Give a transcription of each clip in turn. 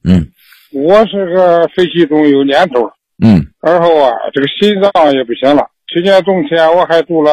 我是个肺气肿有年头了。然后啊，这个心脏也不行了。去年冬天我还住了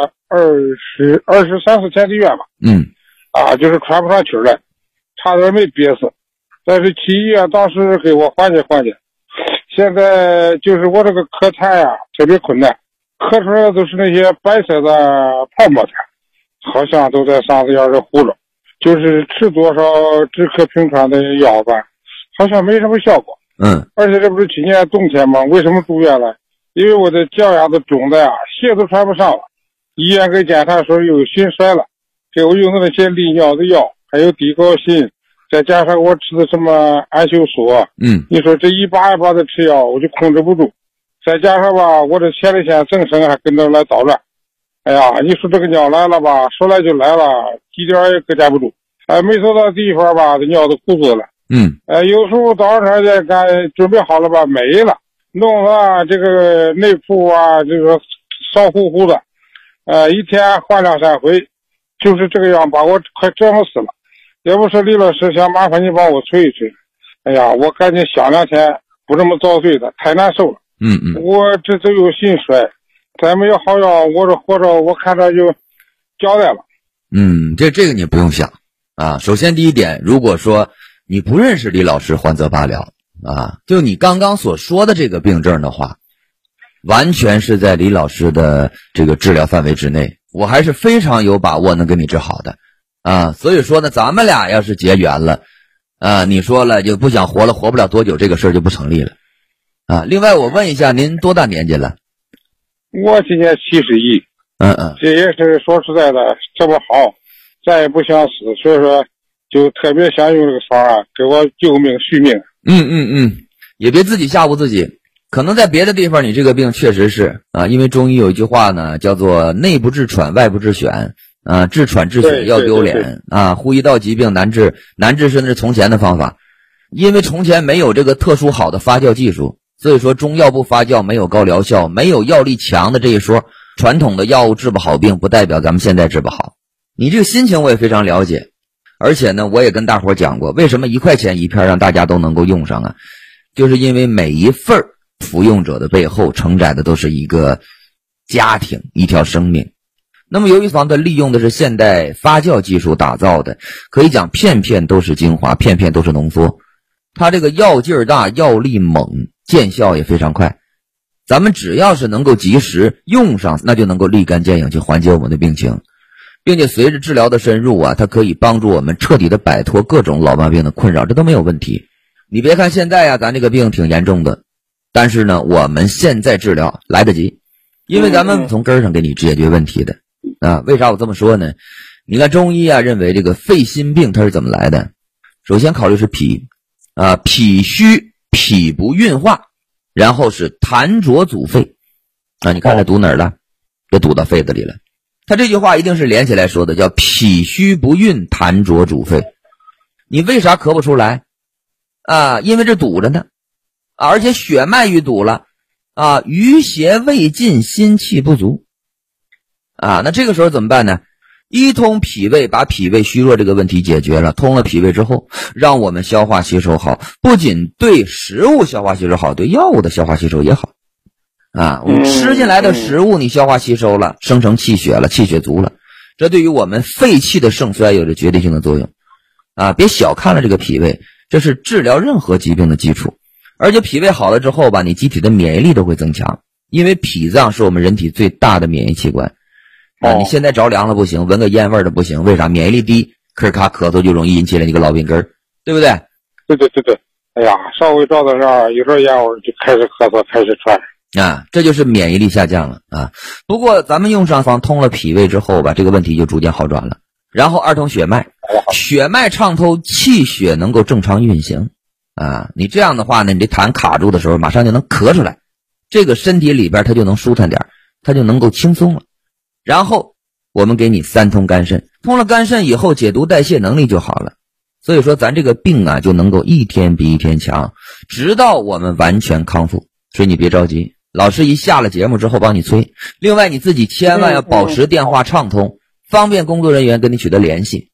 23-24天的院吧。就是喘不上气来，差点没憋死。但是去医院当时给我缓解缓解。现在就是我这个咳痰呀特别困难，咳出来的都是那些白色的泡沫痰，好像都在嗓子眼里糊着。就是吃多少止咳平喘的药吧，好像没什么效果。而且这不是去年冬天吗？为什么住院了？因为我的脚丫子肿的呀，鞋都穿不上了。医院给检查说有心衰了，给我用的那些利尿的药，还有地高辛，再加上我吃的什么安休素。你说这一把一把的吃药，我就控制不住。再加上吧，我这前列腺增生还跟着来捣乱。哎呀，你说这个尿来了吧，说来就来了，一点也搁架不住。没走到地方吧，这尿都糊住了。有时候早上也准备好了吧，没了，弄了这个内裤啊，这个烧乎乎的，一天换2-3回，就是这个样，把我快折磨死了。要不是李老师想麻烦你帮我催一催，哎呀，我赶紧想2天，不这么遭罪的，太难受了。我这都有心衰，再没有好药，我这活着我看着就交代了。 这个你不用想啊。首先第一点，如果说你不认识李老师，还则罢了啊。就你刚刚所说的这个病症的话，完全是在李老师的这个治疗范围之内，我还是非常有把握能给你治好的啊。所以说呢，咱们俩要是结缘了啊，你说了就不想活了，活不了多久，这个事儿就不成立了啊。另外我问一下，您多大年纪了？ 我今年71。这也是说实在的，这么好，咱也不想死，所以说就特别想用这个方案给我救命续命。 也别自己吓唬自己，可能在别的地方你这个病确实是啊，因为中医有一句话呢，叫做内不治喘，外不治癣啊，治喘治癣要丢脸啊，呼一道疾病难治是那是从前的方法，因为从前没有这个特殊好的发酵技术，所以说中药不发酵没有高疗效，没有药力强的这一说，传统的药物治不好病，不代表咱们现在治不好。你这个心情我也非常了解，而且呢，我也跟大伙讲过，为什么1块钱一片让大家都能够用上啊？就是因为每一份服用者的背后承载的都是一个家庭，一条生命。那么由于它利用的是现代发酵技术打造的，可以讲片片都是精华，片片都是浓缩。它这个药劲儿大，药力猛，见效也非常快。咱们只要是能够及时用上，那就能够立竿见影去缓解我们的病情，并且随着治疗的深入啊，它可以帮助我们彻底的摆脱各种老毛病的困扰，这都没有问题。你别看现在呀，咱这个病挺严重的，但是呢，我们现在治疗来得及，因为咱们从根上给你解决问题的啊。为啥我这么说呢？你看中医啊，认为这个肺心病它是怎么来的？首先考虑是脾啊，脾虚，脾不运化，然后是痰浊阻肺啊。你看这堵哪儿了？也堵到肺子里了。他这句话一定是连起来说的，叫脾虚不运，痰浊阻肺。你为啥咳不出来啊？因为这堵着呢啊，而且血脉淤堵了啊，余邪未尽，心气不足啊。那这个时候怎么办呢？一通脾胃，把脾胃虚弱这个问题解决了。通了脾胃之后，让我们消化吸收好，不仅对食物消化吸收好，对药物的消化吸收也好啊。我们吃进来的食物你消化吸收了，生成气血了，气血足了，这对于我们肺气的盛衰有着决定性的作用啊。别小看了这个脾胃，这是治疗任何疾病的基础。而且脾胃好了之后吧，你机体的免疫力都会增强，因为脾脏是我们人体最大的免疫器官啊。你现在着凉了不行，闻个烟味的不行，为啥？免疫力低，咳咔咳嗽就容易引起了一个老病根，对不对？ 对。哎呀，稍微着到这儿，有点烟味就开始咳嗽，开始喘啊，这就是免疫力下降了啊。不过咱们用上方通了脾胃之后吧，这个问题就逐渐好转了。然后二通血脉，血脉畅通，气血能够正常运行啊。你这样的话呢，你这痰卡住的时候马上就能咳出来，这个身体里边它就能舒坦点，它就能够轻松了。然后我们给你3通肝肾，通了肝肾以后解毒代谢能力就好了。所以说咱这个病啊就能够一天比一天强，直到我们完全康复。所以你别着急，老师一下了节目之后帮你催。另外你自己千万要保持电话畅通，方便工作人员跟你取得联系。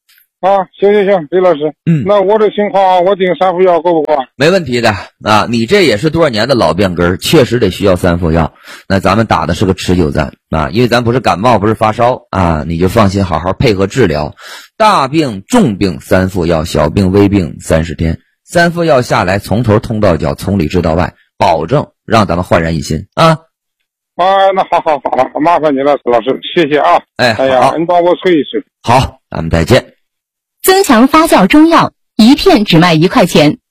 行，李老师。那我这情况我订3副药够不够？ 没问题的啊，你这也是多少年的老病根，确实得需要3副药。那咱们打的是个持久战啊，因为咱不是感冒，不是发烧啊，你就放心好好配合治疗。大病重病3副药，小病微病30天，3副药下来从头通到脚，从里治到外，保证让咱们焕然一新啊。 那好，麻烦你了，老师，谢谢啊。哎呀，你帮我催一催。 好，咱们再见。 增强发酵中药，1片只卖1块钱。